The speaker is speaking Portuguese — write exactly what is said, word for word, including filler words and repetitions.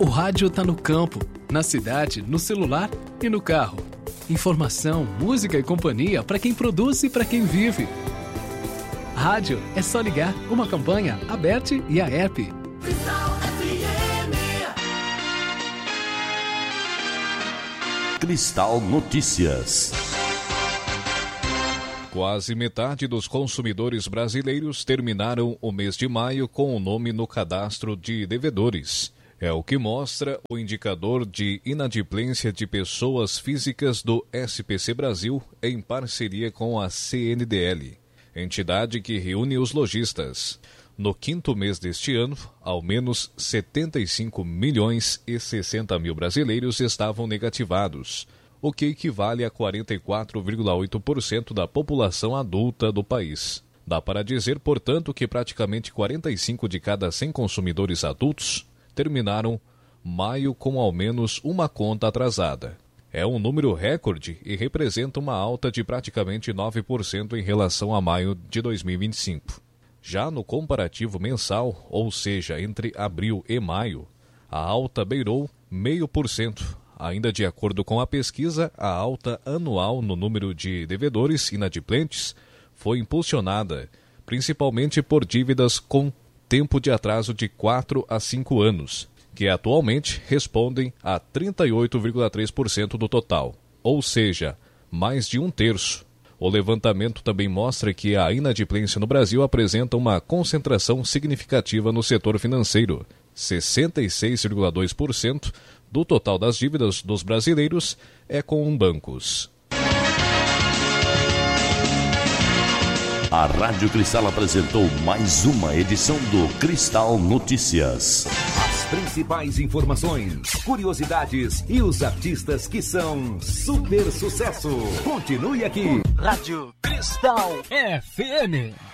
O rádio tá no campo, na cidade, no celular e no carro. Informação, música e companhia para quem produz e para quem vive. Rádio é só ligar, uma campanha aberta e a app. Cristal F M. Cristal Notícias. Quase metade dos consumidores brasileiros terminaram o mês de maio com o nome no cadastro de devedores. É o que mostra o indicador de inadimplência de pessoas físicas do S P C Brasil em parceria com a C N D L, entidade que reúne os lojistas. No quinto mês deste ano, ao menos setenta e cinco milhões e sessenta mil brasileiros estavam negativados, o que equivale a quarenta e quatro vírgula oito por cento da população adulta do país. Dá para dizer, portanto, que praticamente quarenta e cinco de cada cem consumidores adultos terminaram maio com ao menos uma conta atrasada. É um número recorde e representa uma alta de praticamente nove por cento em relação a maio de dois mil e vinte e cinco. Já no comparativo mensal, ou seja, entre abril e maio, a alta beirou zero vírgula cinco por cento. Ainda de acordo com a pesquisa, a alta anual no número de devedores inadimplentes foi impulsionada principalmente por dívidas com tempo de atraso de quatro a cinco anos, que atualmente respondem a trinta e oito vírgula três por cento do total, ou seja, mais de um terço. O levantamento também mostra que a inadimplência no Brasil apresenta uma concentração significativa no setor financeiro. sessenta e seis vírgula dois por cento do total das dívidas dos brasileiros é com bancos. A Rádio Cristal apresentou mais uma edição do Cristal Notícias. As principais informações, curiosidades e os artistas que são super sucesso. Continue aqui. Rádio Cristal F M.